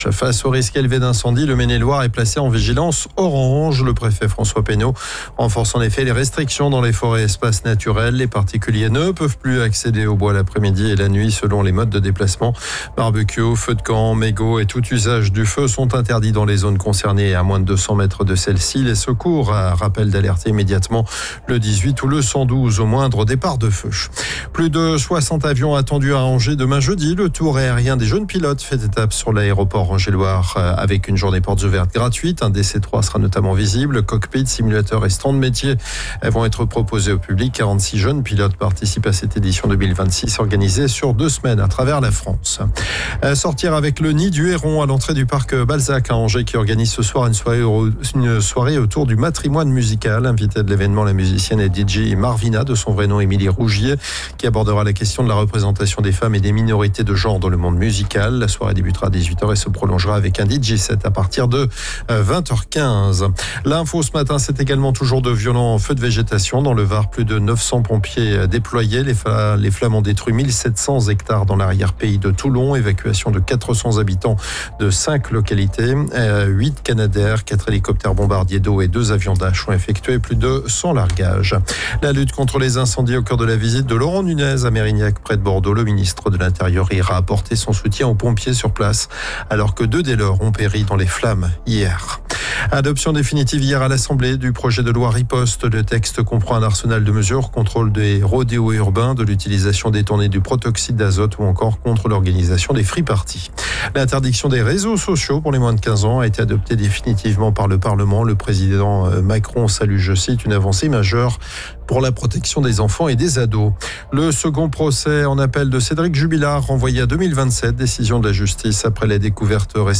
Face au risque élevé d'incendie, le Maine-et-Loire est placé en vigilance orange. Le préfet François Pénaud renforce en effet les restrictions dans les forêts et espaces naturels. Les particuliers ne peuvent plus accéder au bois l'après-midi et la nuit selon les modes de déplacement. Barbecue, feu de camp, mégots et tout usage du feu sont interdits dans les zones concernées à moins de 200 mètres de celles-ci. Les secours rappellent d'alerter immédiatement le 18 ou le 112 au moindre départ de feu. Plus de 60 avions attendus à Angers demain jeudi. Le tour aérien des jeunes pilotes fait étape sur l'aéroport Angers-Loire avec une journée portes ouvertes gratuite. Un DC-3 sera notamment visible. Cockpit, simulateur et stand métier vont être proposés au public. 46 jeunes pilotes participent à cette édition 2026 organisée sur 2 semaines à travers la France. Sortir avec le Nid du Héron à l'entrée du parc Balzac à Angers qui organise ce soir une soirée autour du matrimoine musical. Invitée de l'événement, la musicienne et DJ Marvina, de son vrai nom Émilie Rougier, qui abordera la question de la représentation des femmes et des minorités de genre dans le monde musical. La soirée débutera à 18h et se prolongera avec un DJ set à partir de 20h15. L'info ce matin, c'est également toujours de violents feux de végétation dans le Var. Plus de 900 pompiers déployés. Les flammes ont détruit 1700 hectares dans l'arrière-pays de Toulon. Évacuation de 400 habitants de 5 localités. 8 Canadair, 4 hélicoptères bombardiers d'eau et 2 avions Dash ont effectué plus de 100 largages. La lutte contre les incendies au cœur de la visite de Laurent Nunez à Mérignac, près de Bordeaux. Le ministre de l'Intérieur ira apporter son soutien aux pompiers sur place, alors que 2 des leurs ont péri dans les flammes hier. Adoption définitive hier à l'Assemblée du projet de loi Riposte. Le texte comprend un arsenal de mesures, contrôle des rodéos urbains, de l'utilisation détournée du protoxyde d'azote ou encore contre l'organisation des free parties. L'interdiction des réseaux sociaux pour les moins de 15 ans a été adoptée définitivement par le Parlement. Le président Macron salue, je cite, une avancée majeure pour la protection des enfants et des ados. Le second procès en appel de Cédric Jubilard renvoyé à 2027, décision de la justice après la découverte récente